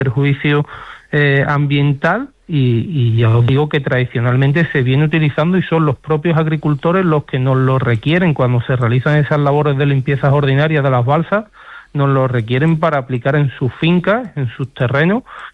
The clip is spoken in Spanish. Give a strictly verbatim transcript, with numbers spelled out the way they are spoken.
perjuicio eh, ambiental y, y ya os digo que tradicionalmente se viene utilizando y son los propios agricultores los que nos lo requieren cuando se realizan esas labores de limpiezas ordinarias de las balsas, nos lo requieren para aplicar en sus fincas, en sus terrenos,